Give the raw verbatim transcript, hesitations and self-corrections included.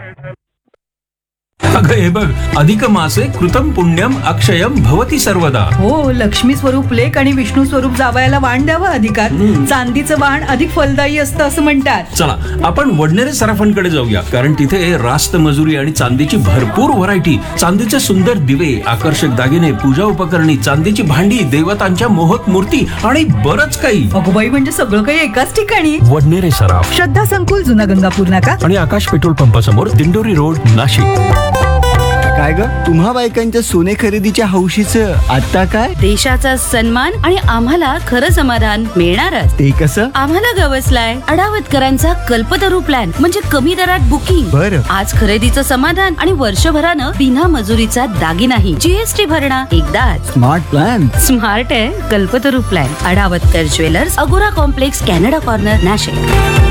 अगं हे बघ, अधिक मासे कृतं पुण्यम अक्षयम भवती सर्वदा. हो, लक्ष्मी स्वरूप लेक आणि विष्णू स्वरूप जावयाला वाण द्यावं अधिकार. चांदीचं वाण अधिक फलदायी असतं असं म्हणतात. चला आपण वडनेरे सराफांकडे जाऊया, कारण तिथे रास्त मजुरी आणि चांदीची भरपूर व्हरायटी, चांदीचे सुंदर दिवे, आकर्षक दागिने, पूजा उपकरणी, चांदीची भांडी, देवतांच्या मोहक मूर्ती आणि बरंच काही. अगोबाई, म्हणजे सगळं काही एकाच ठिकाणी. वडनेरे सराफ, श्रद्धा संकुल, जुना गंगापूर नाका आणि आकाश पेट्रोल पंपासमोर, दिंडोरी रोड, नाशिक. काय ग, तुम्हा बायकांच्या सोने खरेदीच्या हौशीचं आता काय? देशाचा सन्मान आणि आम्हाला खरं समाधान मिळणारच. ते कसं? आम्हाला गवसलाय अडावतकरांचा कल्पतरू प्लॅन, म्हणजे कमी दरात बुकिंग. बरं. आज खरेदीचं समाधान आणि वर्षभरानं बिना मजुरीचा दागिनाही. जीएसटी भरणा एकदाच. Smart plan. स्मार्ट आहे कल्पतरू प्लॅन. अडावतकर ज्वेलर्स, अगोरा कॉम्प्लेक्स, कॅनडा कॉर्नर, नाशिक.